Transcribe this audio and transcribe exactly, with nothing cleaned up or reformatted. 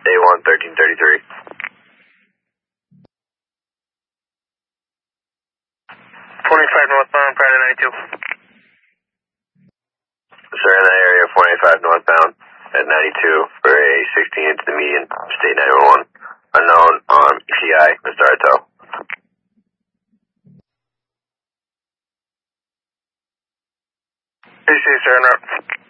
A one, thirteen thirty-three. twenty-five northbound, Friday ninety-two. Sir, in that area, four ninety-five northbound at ninety-two for a sixteen into the median, state nine one one. Unknown on E T I, Mister Arto. Appreciate you, sir.